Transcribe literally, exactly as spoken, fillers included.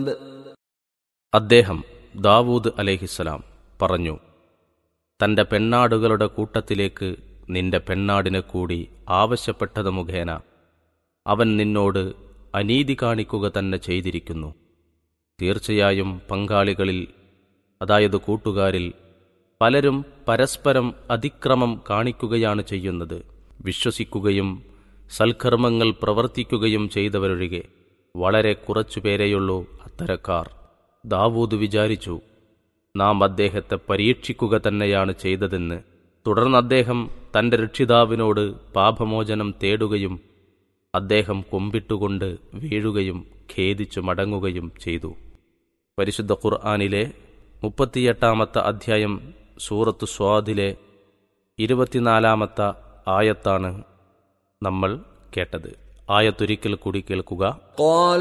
അദ്ദേഹം ദാവൂദ് അലൈഹിസ്സലാം പറഞ്ഞു, തന്റെ പെണ്ണാടുകളുടെ കൂട്ടത്തിലേക്ക് നിന്റെ പെണ്ണാടിനെ കൂടി ആവശ്യപ്പെട്ടത് മുഖേന അവൻ നിന്നോട് അനീതി കാണിക്കുക തന്നെ ചെയ്തിരിക്കുന്നു. തീർച്ചയായും പങ്കാളികളിൽ, അതായത് കൂട്ടുകാരിൽ പലരും പരസ്പരം അതിക്രമം കാണിക്കുകയാണ് ചെയ്യുന്നത്. വിശ്വസിക്കുകയും സൽക്കർമ്മങ്ങൾ പ്രവർത്തിക്കുകയും ചെയ്തവരൊഴികെ വളരെ കുറച്ചുപേരെയുള്ളൂ അത്തരക്കാർ. ദാവൂദ് വിചാരിച്ചു, നാം അദ്ദേഹത്തെ പരീക്ഷിക്കുക തന്നെയാണ് ചെയ്തതെന്ന്. തുടർന്ന് അദ്ദേഹം തന്റെ രക്ഷിതാവിനോട് പാപമോചനം തേടുകയും അദ്ദേഹം കുമ്പിട്ടുകൊണ്ട് വീഴുകയും ഖേദിച്ചു മടങ്ങുകയും ചെയ്തു. പരിശുദ്ധ ഖുർആനിലെ മുപ്പത്തിയെട്ടാമത്തെ അധ്യായം സൂറത്ത് സ്വാദിലെ ഇരുപത്തിനാലാമത്തെ ആയത്താണ് നമ്മൾ കേട്ടത്. ആയത്തൊരിക്കൽ കൂടി കേൾക്കുക.